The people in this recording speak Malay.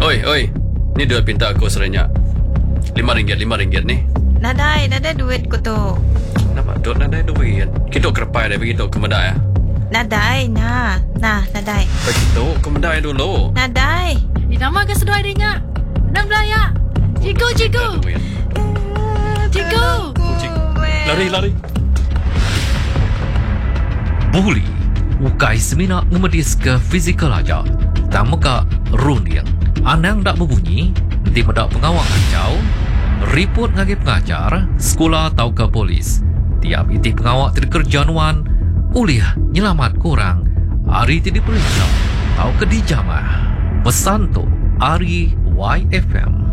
Oi. Ni duit pinta aku serenyak. RM5 ni. Nadai duit ko tu. Nampak duk nadai duit. Kita kerpai dah begitu ke medai ah. Nadai, nadai. Begitu ke medai dulu. Nadai. Nama ke seduai dia. Nang belaya. Cigo. Lari. Buli ukai semina ngemedis ke fizikal aja. Tak muka rundian. Anang tak berbunyi, di medak pengawal kacau, report ngagi pengajar, sekolah atau ke polis. Tiap itih pengawal terkerjanuan, uliah nyelamat korang, hari tidak periksa, atau ke dijamah. Pesan tu, Ari YFM.